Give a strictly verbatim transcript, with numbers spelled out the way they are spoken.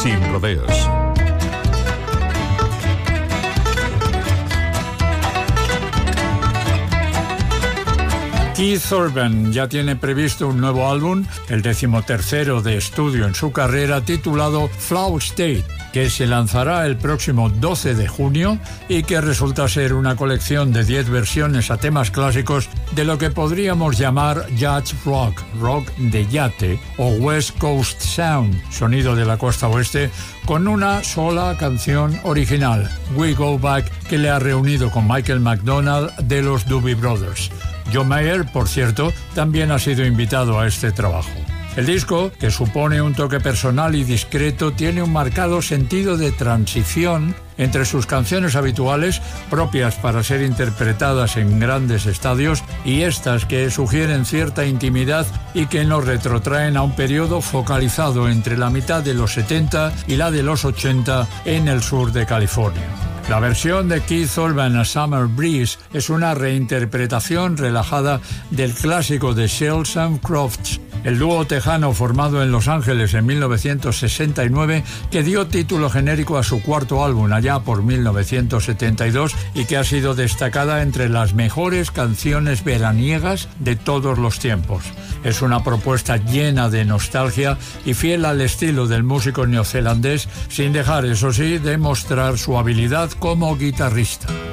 sin rodeos. Keith Urban ya tiene previsto un nuevo álbum, el decimotercero de estudio en su carrera, titulado Flow State, que se lanzará el próximo doce de junio y que resulta ser una colección de diez versiones a temas clásicos de lo que podríamos llamar yacht rock, rock de yate o West Coast Sound, sonido de la costa oeste, con una sola canción original, We Go Back, que le ha reunido con Michael McDonald de los Doobie Brothers. John Mayer, por cierto, también ha sido invitado a este trabajo. El disco, que supone un toque personal y discreto, tiene un marcado sentido de transición entre sus canciones habituales, propias para ser interpretadas en grandes estadios, y estas que sugieren cierta intimidad y que nos retrotraen a un periodo focalizado entre la mitad de los setenta y la de los ochenta en el sur de California. La versión de Keith Urban a Summer Breeze es una reinterpretación relajada del clásico de Shells and Crofts, el dúo tejano formado en Los Ángeles en mil novecientos sesenta y nueve, que dio título genérico a su cuarto álbum allá por mil novecientos setenta y dos y que ha sido destacada entre las mejores canciones veraniegas de todos los tiempos. Es una propuesta llena de nostalgia y fiel al estilo del músico neozelandés, sin dejar, eso sí, de mostrar su habilidad como guitarrista.